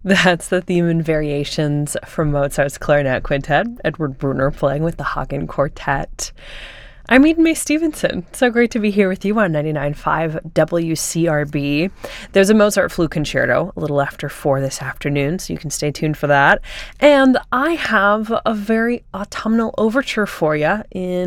That's the theme and variations from Mozart's Clarinet Quintet, Edward Bruner playing with the Hagen Quartet. I'm Eden May Stevenson. So great to be here with you on 99.5 WCRB. There's a Mozart Flute Concerto a little after 4 this afternoon, so you can stay tuned for that. And I have a very autumnal overture for you in